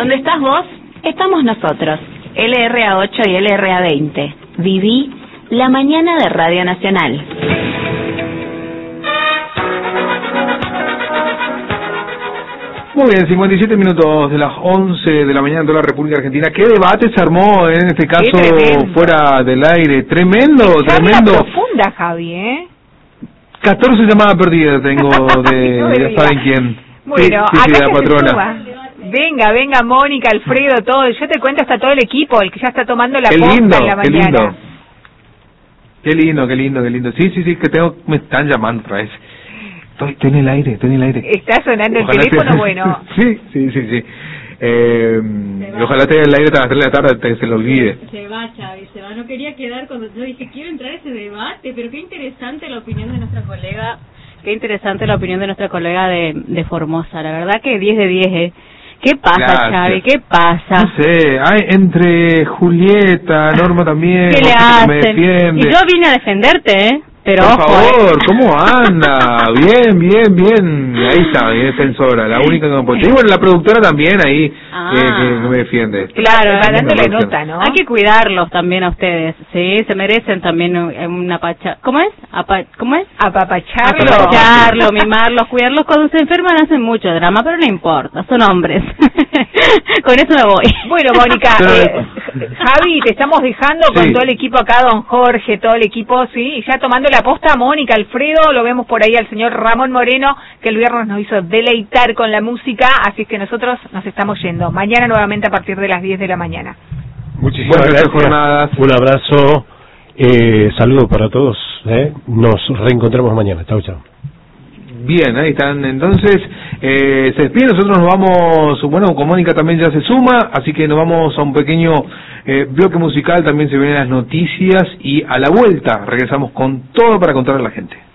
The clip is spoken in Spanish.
Donde estás vos, estamos nosotros, LRA8 y LRA20. Viví la mañana de Radio Nacional. Muy bien, 57 minutos de las 11 de la mañana en toda la República Argentina. ¿Qué debate se armó en este caso fuera del aire? Tremendo, tremendo. Profunda, Javi, ¿eh? 14 llamadas perdidas tengo de no ya saben quién. Bueno, sí, la patrona. Venga, Mónica, Alfredo, todo. Yo te cuento hasta todo el equipo, el que ya está tomando la posta en la mañana. Qué lindo. Sí, que me están llamando otra vez. Estoy en el aire. Está sonando ojalá el teléfono, bueno. Sí. Ojalá esté en el aire hasta las 3 de la tarde, se lo olvide. Se va, Xavi, se va. No quería quedar cuando yo dije, quiero entrar a ese debate, pero qué interesante la opinión de nuestra colega. Qué interesante la opinión de nuestra colega de Formosa. La verdad que 10 de 10, ¿eh? ¿Qué pasa, gracias. Xavi? ¿Qué pasa? No sé, entre Julieta, Norma también, ¿qué le hacen? Me defiende. Y yo vine a defenderte, ¿eh? Pero por ojo, favor, ¿cómo anda? Bien. Ahí está, bien defensora, la única que me puede. Y bueno, la productora también ahí, que me defiende. Claro, dándole nota, ¿no? Hay que cuidarlos también a ustedes, sí, se merecen también una pacha. ¿Cómo es? Apapacharlos, mimarlos, cuidarlos. Cuando se enferman hacen mucho drama, pero no importa, son hombres. Con eso me voy. Bueno, Mónica, Javi, te estamos dejando con todo el equipo acá, don Jorge, todo el equipo, sí, ya tomando la posta, Mónica, Alfredo, lo vemos por ahí al señor Ramón Moreno, que el viernes nos hizo deleitar con la música, así que nosotros nos estamos yendo. Mañana nuevamente a partir de las 10 de la mañana. Muchísimas gracias. Jornadas. Un abrazo, saludo para todos, nos reencontramos mañana. Chau. Bien, ahí están. Entonces, se despide. Nosotros nos vamos, bueno, con Mónica también ya se suma, así que nos vamos a un pequeño bloque musical. También se vienen las noticias y a la vuelta regresamos con todo para contarle a la gente.